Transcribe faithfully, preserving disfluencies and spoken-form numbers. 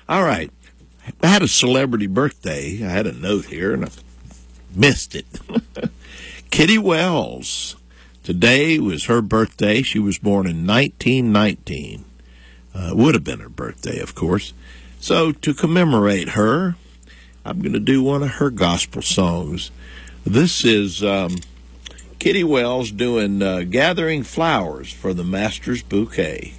All right. I had a celebrity birthday. I had a note here, and I missed it. Kitty Wells. Today was her birthday. She was born in nineteen nineteen. Uh, would have been her birthday, of course. So to commemorate her, I'm going to do one of her gospel songs. This is um, Kitty Wells doing uh, Gathering Flowers for the Master's Bouquet.